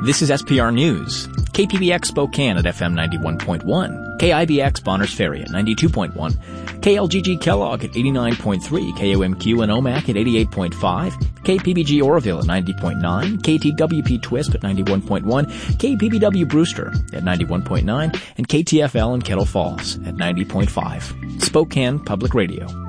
This is SPR News. KPBX Spokane at FM 91.1, KIBX Bonners Ferry at 92.1, KLGG Kellogg at 89.3, KOMQ and OMAC at 88.5, KPBG Oroville at 90.9, KTWP Twisp at 91.1, KPBW Brewster at 91.9, and KTFL in Kettle Falls at 90.5. Spokane Public Radio.